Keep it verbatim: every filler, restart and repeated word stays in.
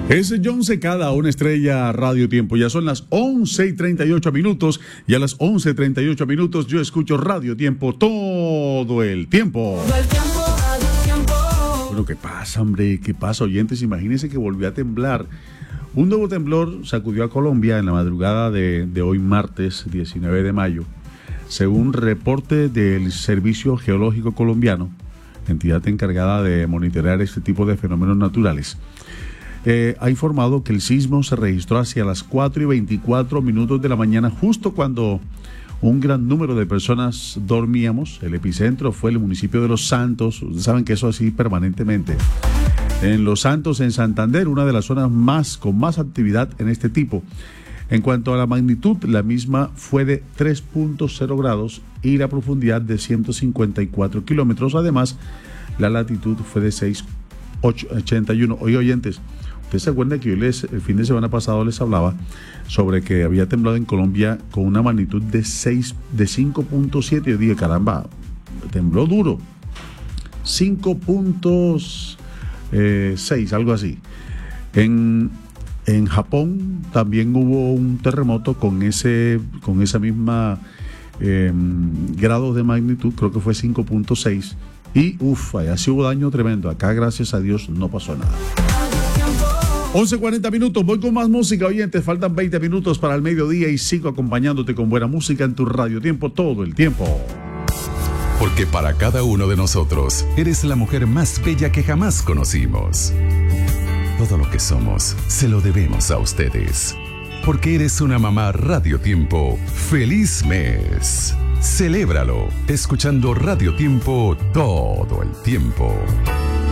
Es John Secada, una estrella Radio Tiempo. Ya son las once y treinta y ocho minutos y a las once y treinta y ocho minutos yo escucho Radio Tiempo todo el tiempo. Todo el tiempo, Radio Tiempo. Bueno, ¿qué pasa, hombre? ¿Qué pasa, oyentes? Imagínense que volvió a temblar. Un nuevo temblor sacudió a Colombia en la madrugada de, de hoy martes diecinueve de mayo. Según reporte del Servicio Geológico Colombiano, entidad encargada de monitorear este tipo de fenómenos naturales, Eh, ha informado que el sismo se registró hacia las cuatro y veinticuatro minutos de la mañana, justo cuando un gran número de personas dormíamos. El epicentro fue el municipio de Los Santos. Ustedes saben que eso así permanentemente. En Los Santos, en Santander, una de las zonas más con más actividad en este tipo. En cuanto a la magnitud, la misma fue de tres punto cero grados y la profundidad de ciento cincuenta y cuatro kilómetros. Además, la latitud fue de seis punto ochenta y uno. Oye, oyentes, ¿ustedes se acuerdan que yo les, el fin de semana pasado les hablaba sobre que había temblado en Colombia con una magnitud de seis, de cinco punto siete? Yo dije, caramba, tembló duro. cinco punto seis, algo así. En, en Japón también hubo un terremoto con ese, con esa misma eh, grado de magnitud, creo que fue cinco punto seis. Y uff, allá sí hubo daño tremendo. Acá, gracias a Dios, no pasó nada. once y cuarenta minutos, voy con más música, oyentes. Faltan veinte minutos para el mediodía y sigo acompañándote con buena música en tu Radio Tiempo todo el tiempo. Porque para cada uno de nosotros, eres la mujer más bella que jamás conocimos. Todo lo que somos, se lo debemos a ustedes. Porque eres una mamá Radio Tiempo. ¡Feliz mes! Celébralo, escuchando Radio Tiempo todo el tiempo.